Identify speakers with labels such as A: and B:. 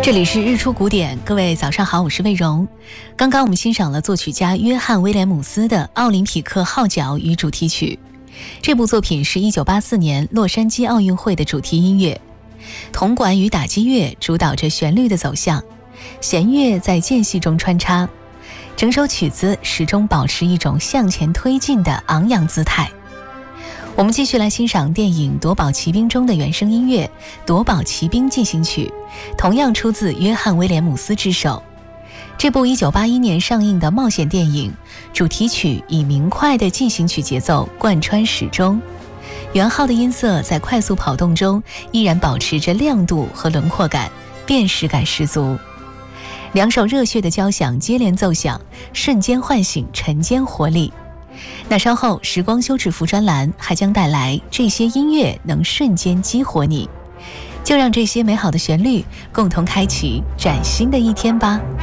A: 这里是日出古典，各位早上好，我是魏荣。刚刚我们欣赏了作曲家约翰·威廉姆斯的《奥林匹克号角与主题曲》。这部作品是1984年洛杉矶奥运会的主题音乐，铜管与打击乐主导着旋律的走向，弦乐在间隙中穿插，整首曲子始终保持一种向前推进的昂扬姿态。我们继续来欣赏电影《夺宝奇兵》中的原声音乐《夺宝奇兵进行曲》，同样出自约翰·威廉姆斯之手。这部1981年上映的冒险电影，主题曲以明快的进行曲节奏贯穿始终，圆号的音色在快速跑动中依然保持着亮度和轮廓感，辨识感十足。两首热血的交响接连奏响，瞬间唤醒晨间活力。那稍后时光休止符专栏还将带来这些音乐能瞬间激活你，就让这些美好的旋律共同开启崭新的一天吧。